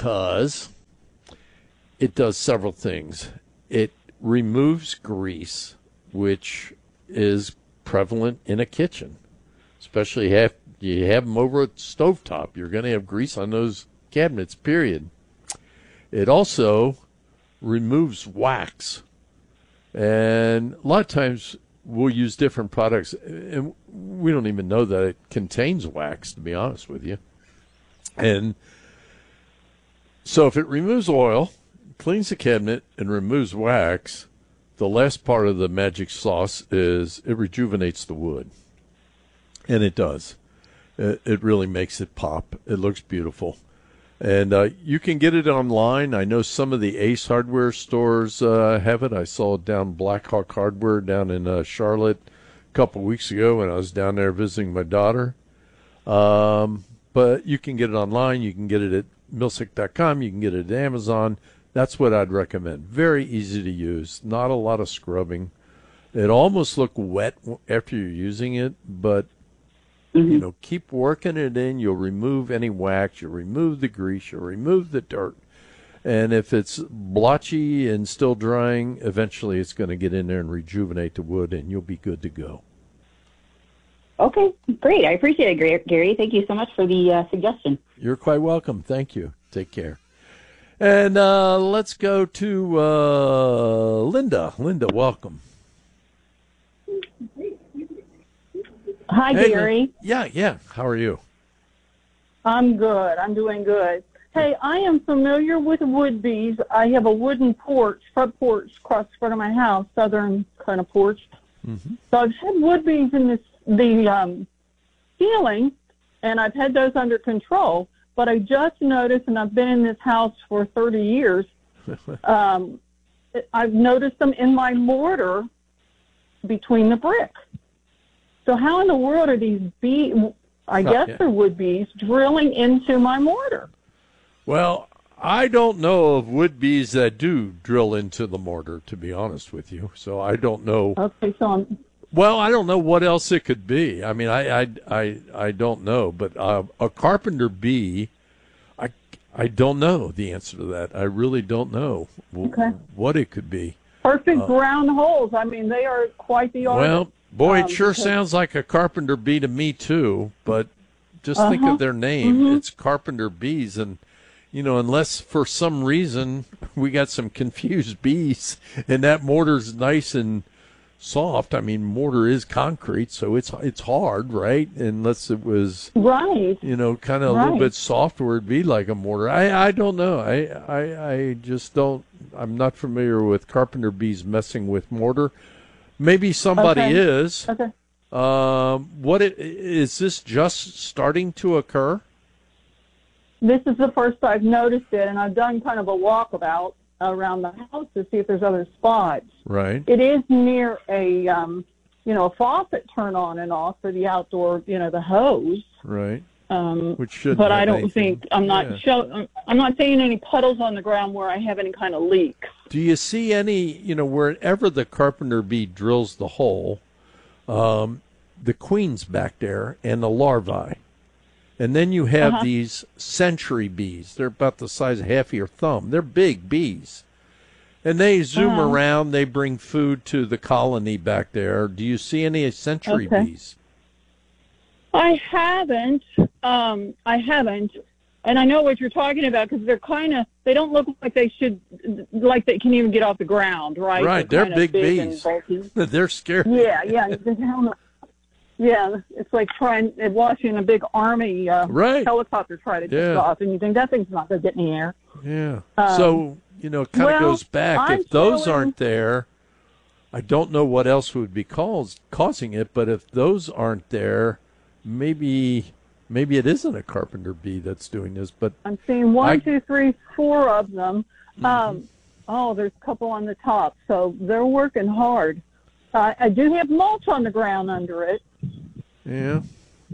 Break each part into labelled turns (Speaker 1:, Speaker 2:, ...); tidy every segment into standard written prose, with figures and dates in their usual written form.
Speaker 1: because it does several things. It removes grease, which is prevalent in a kitchen, especially if you have them over at the stovetop. You're going to have grease on those cabinets, period. It also removes wax. And a lot of times we'll use different products, and we don't even know that it contains wax, to be honest with you. And so if it removes oil, cleans the cabinet, and removes wax, the last part of the magic sauce is it rejuvenates the wood. And it does. It really makes it pop. It looks beautiful. And you can get it online. I know some of the Ace Hardware stores have it. I saw it down Blackhawk Hardware down in Charlotte a couple weeks ago when I was down there visiting my daughter. But you can get it online. You can get it at Milsic.com. You can get it at Amazon. That's what I'd recommend. Very easy to use. Not a lot of scrubbing. It almost looks wet after you're using it, but you know, keep working it in. You'll remove any wax. You'll remove the grease. You'll remove the dirt. And if it's blotchy and still drying, eventually it's going to get in there and rejuvenate the wood, and you'll be good to go.
Speaker 2: Okay, great. I appreciate it, Gary. Thank you so much for the suggestion.
Speaker 1: You're quite welcome. Thank you. Take care. And let's go to Linda. Linda, welcome.
Speaker 2: Hi,
Speaker 1: hey,
Speaker 2: Gary.
Speaker 1: Yeah. How are you?
Speaker 2: I'm good. I'm doing good. Hey, I am familiar with wood bees. I have a wooden porch, front porch, across the front of my house, southern kind of porch. Mm-hmm. So I've had wood bees in the ceiling, and I've had those under control. But I just noticed, and I've been in this house for 30 years, I've noticed them in my mortar between the bricks. So how in the world are these bees, I guess they're wood bees, drilling into my mortar?
Speaker 1: Well, I don't know of wood bees that do drill into the mortar, to be honest with you. So I don't know.
Speaker 2: Okay, so
Speaker 1: well, I don't know what else it could be. I mean, I don't know. But a carpenter bee, I don't know the answer to that. I really don't know what it could be.
Speaker 2: Perfect ground holes. I mean, they are quite the art.
Speaker 1: Well, boy, it sure sounds like a carpenter bee to me, too. But just think of their name. Mm-hmm. It's carpenter bees. And, you know, unless for some reason we got some confused bees and that mortar's nice and soft. I mean, mortar is concrete, so it's hard, right? Unless it was
Speaker 2: right,
Speaker 1: you know, kind of a little bit softer, it'd be like a mortar. I don't know. I just don't. I'm not familiar with carpenter bees messing with mortar. Maybe somebody is.
Speaker 2: Okay.
Speaker 1: Is this just starting to occur?
Speaker 2: This is the first I've noticed it, and I've done kind of a walkabout around the house to see if there's other spots.
Speaker 1: Right.
Speaker 2: It is near a, a faucet turn on and off for the outdoor, the hose.
Speaker 1: Right.
Speaker 2: Which should. But I don't think I'm not I'm not seeing any puddles on the ground where I have any kind of leak.
Speaker 1: Do you see any? Wherever the carpenter bee drills the hole, the queen's back there and the larvae. And then you have these century bees. They're about the size of half of your thumb. They're big bees. And they zoom around. They bring food to the colony back there. Do you see any century bees?
Speaker 2: I haven't. And I know what you're talking about because they're they don't look like they can even get off the ground, right?
Speaker 1: Right. They're big bees. They're scary.
Speaker 2: Yeah. Yeah, it's like watching a big army helicopter try to take off, and you think that thing's not going to get in the air.
Speaker 1: Yeah. So, it kind of goes back. If those aren't there, I don't know what else would be causing it, but if those aren't there, maybe it isn't a carpenter bee that's doing this. But
Speaker 2: I'm seeing 4 of them. Mm-hmm. There's a couple on the top, so they're working hard. I do have mulch on the ground under it.
Speaker 1: Yeah.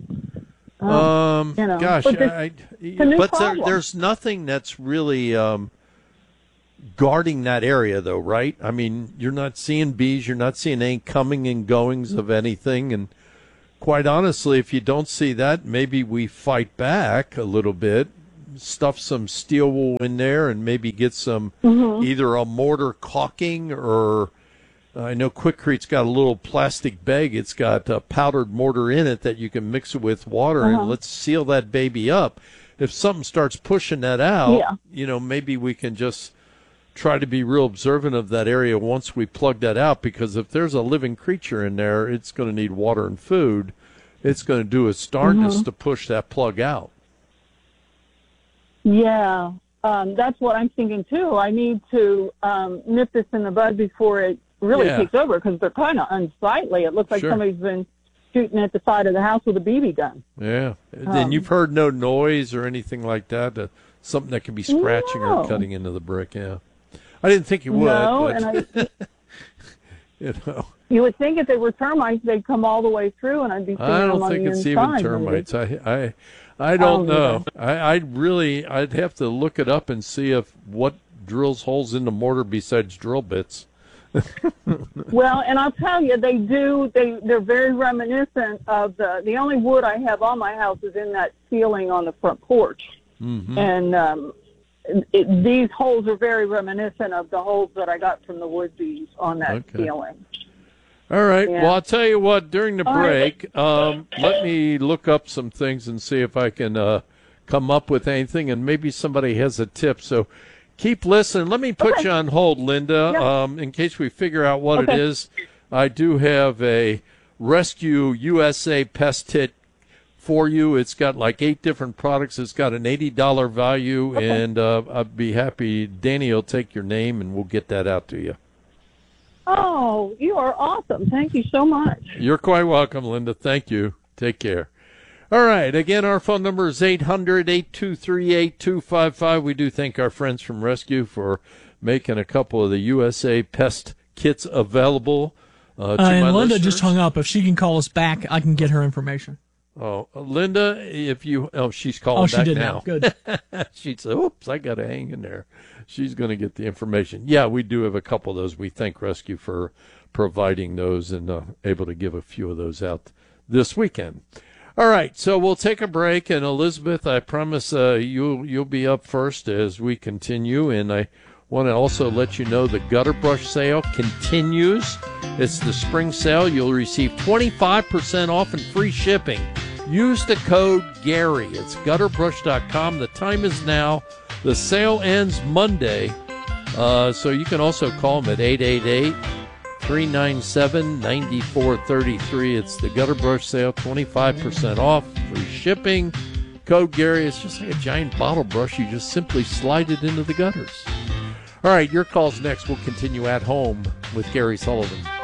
Speaker 1: Gosh, but there's nothing that's really guarding that area, though, right? I mean, you're not seeing bees, you're not seeing any coming and goings of anything, and quite honestly, if you don't see that, maybe we fight back a little bit stuff some steel wool in there and maybe get some either a mortar caulking or I know Quickcrete's got a little plastic bag. It's got powdered mortar in it that you can mix it with water and let's seal that baby up. If something starts pushing that out, maybe we can just try to be real observant of that area once we plug that out, because if there's a living creature in there, it's going to need water and food. It's going to do its darndest to push that plug out.
Speaker 2: Yeah, that's what I'm thinking too. I need to nip this in the bud before it really takes over, because they're kind of unsightly. It looks like somebody's been shooting at the side of the house with a BB gun.
Speaker 1: Yeah. And you've heard no noise or anything like that? Something that could be scratching or cutting into the brick, I didn't think you would.
Speaker 2: No,
Speaker 1: but,
Speaker 2: and you would think if they were termites, they'd come all the way through, and I'd be seeing them on the inside.
Speaker 1: I don't think it's even termites. I don't know. I'd have to look it up and see if what drills holes in the mortar besides drill bits.
Speaker 2: Well, and I'll tell you, they're very reminiscent of the only wood I have on my house is in that ceiling on the front porch. And these holes are very reminiscent of the holes that I got from the wood bees on that ceiling.
Speaker 1: All right. Yeah. Well, I'll tell you what, during the break, let me look up some things and see if I can come up with anything, and maybe somebody has a tip. So keep listening. Let me put you on hold, Linda, in case we figure out what it is. I do have a Rescue USA Pest Kit for you. It's got like 8 different products. It's got an $80 value, and I'd be happy. Danny will take your name, and we'll get that out to you.
Speaker 2: Oh, you are awesome. Thank you so much.
Speaker 1: You're quite welcome, Linda. Thank you. Take care. All right. Again, our phone number is 800-823-8255. We do thank our friends from Rescue for making a couple of the USA Pest Kits available to my
Speaker 3: Linda
Speaker 1: listeners.
Speaker 3: just hung up. If she can call us back, I can get her information.
Speaker 1: Oh, Linda, she's calling back now.
Speaker 3: Oh, she did now. Good.
Speaker 1: She said, oops, I got to hang in there. She's going to get the information. Yeah, we do have a couple of those. We thank Rescue for providing those and able to give a few of those out this weekend. All right, so we'll take a break. And, Elizabeth, I promise you'll be up first as we continue. And I want to also let you know the gutter brush sale continues. It's the spring sale. You'll receive 25% off and free shipping. Use the code Gary. It's gutterbrush.com. The time is now. The sale ends Monday, so you can also call them at 888-397-9433. It's the Gutter Brush sale, 25% off, free shipping. Code Gary. It's just like a giant bottle brush. You just simply slide it into the gutters. All right, your call's next. We'll continue at home with Gary Sullivan.